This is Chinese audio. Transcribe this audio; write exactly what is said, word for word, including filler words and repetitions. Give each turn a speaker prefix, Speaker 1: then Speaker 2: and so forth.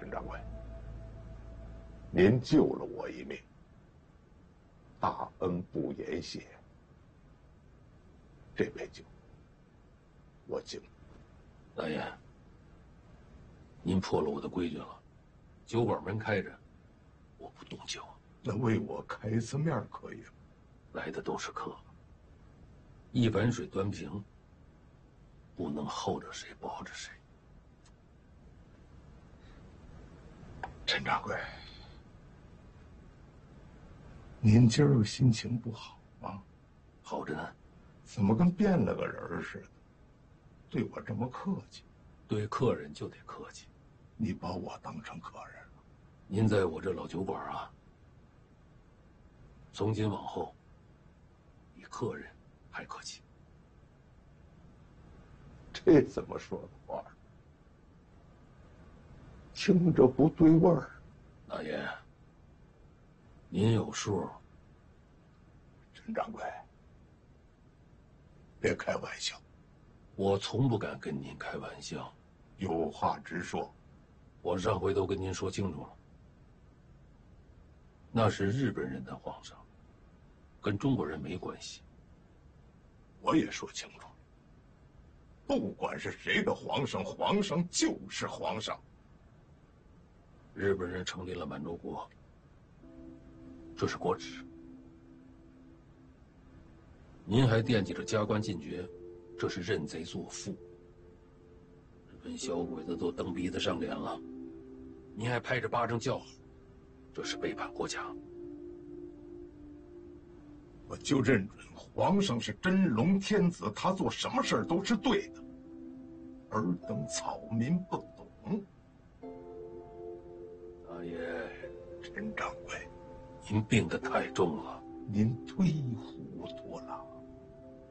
Speaker 1: 陈掌柜，您救了我一命，大恩不言谢。这杯酒，我敬。
Speaker 2: 大爷，您破了我的规矩了，酒馆门开着，我不动酒。
Speaker 1: 那为我开一次面可以吗？
Speaker 2: 来的都是客，一碗水端平，不能厚着谁薄着谁。
Speaker 1: 陈掌柜，您今儿个心情不好吗？
Speaker 2: 好着呢。
Speaker 1: 怎么跟变了个人似的？对我这么客气？
Speaker 2: 对客人就得客气。
Speaker 1: 你把我当成客人了？
Speaker 2: 您在我这老酒馆啊，从今往后比客人还客气。
Speaker 1: 这怎么说的话？听着不对味儿。
Speaker 2: 大爷，您有数。
Speaker 1: 陈掌柜，别开玩笑。
Speaker 2: 我从不敢跟您开玩笑。
Speaker 1: 有话直说。
Speaker 2: 我上回都跟您说清楚了，那是日本人的皇上，跟中国人没关系。
Speaker 1: 我也说清楚了，不管是谁的皇上，皇上就是皇上。
Speaker 2: 日本人成立了满洲国，这是国耻。您还惦记着加官进爵，这是认贼作父。日本小鬼子都蹬鼻子上脸了，您还拍着巴掌叫好，这是背叛国家。
Speaker 1: 我就认准皇上是真龙天子，他做什么事儿都是对的，尔等草民不懂。
Speaker 2: 大爷，
Speaker 1: 陈掌柜，
Speaker 2: 您病得太重了，
Speaker 1: 您忒糊涂了。